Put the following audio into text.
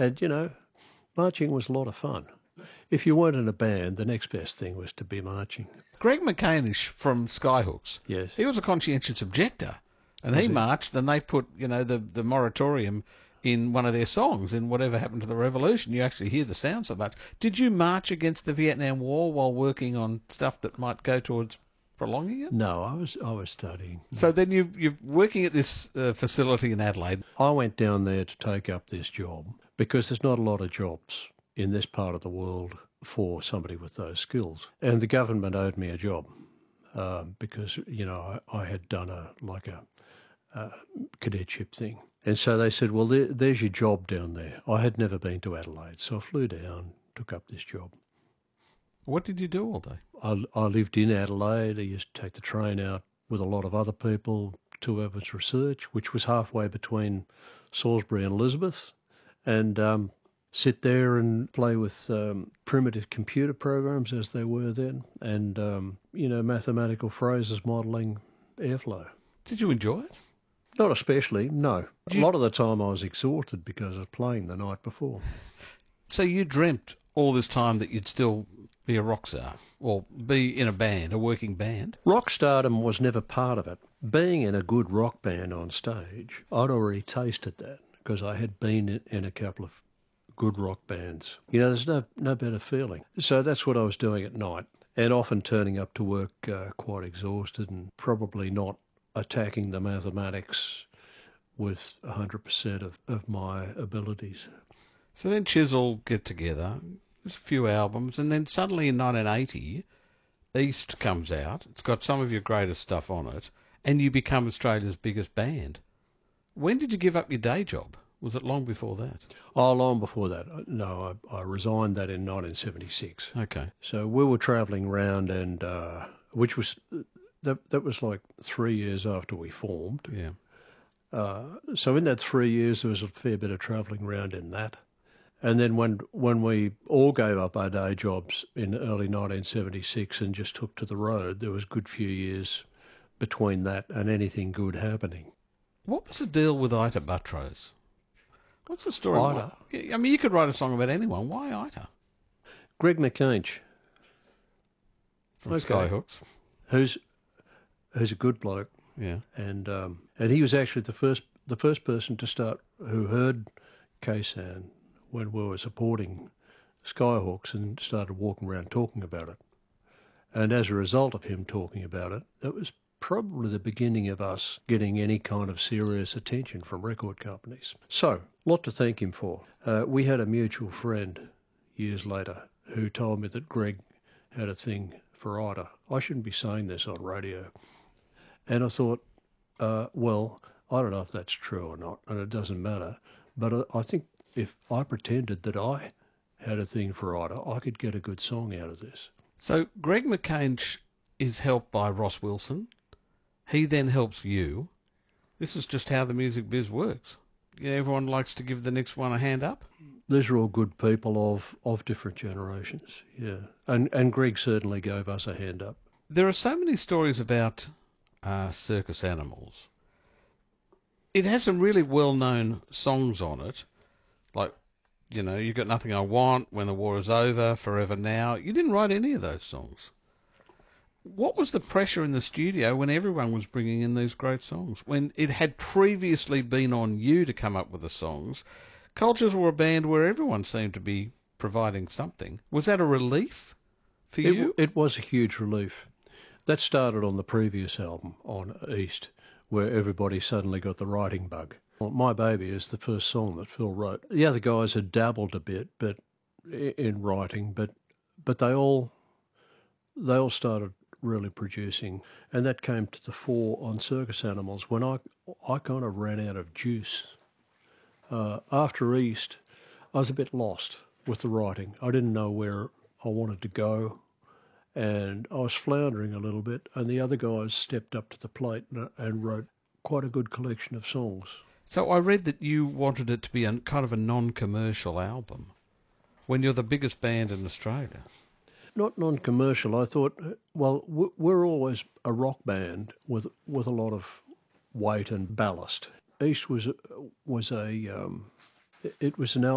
And, marching was a lot of fun. If you weren't in a band, the next best thing was to be marching. Greg McCanish from Skyhooks, Yes. he was a conscientious objector, and he marched, and they put, the moratorium in one of their songs, in Whatever Happened to the Revolution. You actually hear the sound so much. Did you march against the Vietnam War while working on stuff that might go towards prolonging it? No, I was studying. So then you're working at this facility in Adelaide. I went down there to take up this job because there's not a lot of jobs in this part of the world for somebody with those skills. And the government owed me a job because, I had done a cadetship thing. And so they said, well, there's your job down there. I had never been to Adelaide, so I flew down, took up this job. What did you do all day? I lived in Adelaide. I used to take the train out with a lot of other people to Evans Research, which was halfway between Salisbury and Elizabeth, and sit there and play with primitive computer programs as they were then, and, mathematical phrases modelling airflow. Did you enjoy it? Not especially, no. A lot of the time I was exhausted because I was playing the night before. So you dreamt all this time that you'd still be a rock star, or be in a band, a working band? Rock stardom was never part of it. Being in a good rock band on stage, I'd already tasted that because I had been in a couple of good rock bands. There's no better feeling. So that's what I was doing at night, and often turning up to work quite exhausted and probably not attacking the mathematics with 100% of my abilities. So then Chisel get together, there's a few albums, and then suddenly in 1980, East comes out. It's got some of your greatest stuff on it, and you become Australia's biggest band. When did you give up your day job? Was it long before that? Oh, long before that. No, I resigned that in 1976. Okay. So we were travelling around, and which was that was like 3 years after we formed. Yeah. So in that 3 years, there was a fair bit of travelling around in that. And then when we all gave up our day jobs in early 1976 and just took to the road, there was a good few years between that and anything good happening. What was the deal with Ita Buttrose? What's the story? Ita? I mean, you could write a song about anyone. Why Ita? Greg McCanch. From Skyhooks. Who's a good bloke. Yeah. And he was actually the first person to start who heard Khe-Sanh when we were supporting Skyhooks and started walking around talking about it. And as a result of him talking about it, that was probably the beginning of us getting any kind of serious attention from record companies. So, a lot to thank him for. We had a mutual friend years later who told me that Greg had a thing for Ita. I shouldn't be saying this on radio. And I thought, well, I don't know if that's true or not, and it doesn't matter, but I think if I pretended that I had a thing for Ita, I could get a good song out of this. So Greg McCanch is helped by Ross Wilson. He then helps you. This is just how the music biz works. Everyone likes to give the next one a hand up. These are all good people of different generations, yeah. And Greg certainly gave us a hand up. There are so many stories about circus animals. It has some really well-known songs on it, like, You Got Nothing I Want, When the War Is Over, Forever Now. You didn't write any of those songs. What was the pressure in the studio when everyone was bringing in these great songs? When it had previously been on you to come up with the songs, Cultures were a band where everyone seemed to be providing something. Was that a relief for you? It was a huge relief. That started on the previous album, on East, where everybody suddenly got the writing bug. My Baby is the first song that Phil wrote. The other guys had dabbled a bit in writing, but they all started really producing, and that came to the fore on Circus Animals when I kind of ran out of juice. After East, I was a bit lost with the writing. I didn't know where I wanted to go, and I was floundering a little bit, and the other guys stepped up to the plate and wrote quite a good collection of songs. So I read that you wanted it to be a kind of a non-commercial album when you're the biggest band in Australia. Not non-commercial. I thought, well, we're always a rock band with a lot of weight and ballast. East was an album